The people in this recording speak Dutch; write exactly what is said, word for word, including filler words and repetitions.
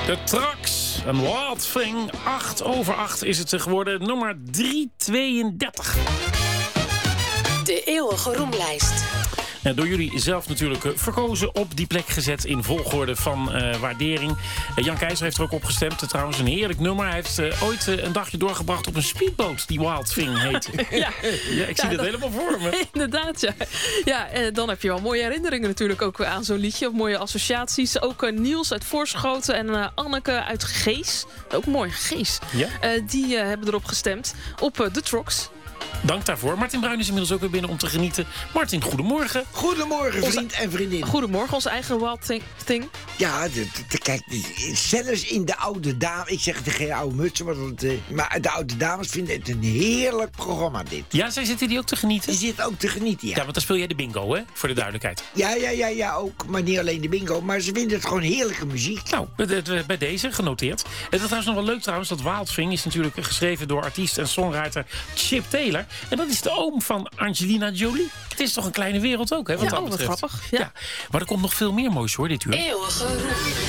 De Trax, een Wild Thing. acht over acht is het geworden. Nummer driehonderdtweeëndertig. De eeuwige roemlijst. Uh, door jullie zelf natuurlijk uh, verkozen, op die plek gezet in volgorde van uh, waardering. Uh, Jan Keizer heeft er ook op gestemd. Uh, trouwens een heerlijk nummer. Hij heeft uh, ooit uh, een dagje doorgebracht op een speedboot die Wild Thing heet. ja. ja, ik zie ja, het dat... helemaal voor me. Inderdaad, ja. Ja, en dan heb je wel mooie herinneringen natuurlijk ook aan zo'n liedje. Of mooie associaties. Ook uh, Niels uit Voorschoten en uh, Anneke uit Gees. Ook mooi, Gees. Ja? Uh, die uh, hebben erop gestemd. Op uh, de Trox. Dank daarvoor. Martin Bruin is inmiddels ook weer binnen om te genieten. Martin, goedemorgen. Goedemorgen, vriend en vriendin. Goedemorgen, onze eigen Wild Thing. thing. Ja, de, de, kijk, zelfs in de oude dames... Ik zeg het geen oude mutsen, maar, dat, uh, maar de oude dames vinden het een heerlijk programma, dit. Ja, zij zitten die ook te genieten? Die zitten ook te genieten, ja. Ja, want dan speel jij de bingo, hè? Voor de duidelijkheid. Ja, ja, ja, ja, ook. Maar niet alleen de bingo. Maar ze vinden het gewoon heerlijke muziek. Nou, bij deze genoteerd. Het is trouwens nog wel leuk trouwens, dat Wild Thing is natuurlijk geschreven door artiest en songwriter Chip Taylor. En dat is de oom van Angelina Jolie. Het is toch een kleine wereld ook, hè? Wat ja, dat oh, wat betreft. grappig. Ja. Ja. Maar er komt nog veel meer moois hoor, dit uur. Eeuwige roem.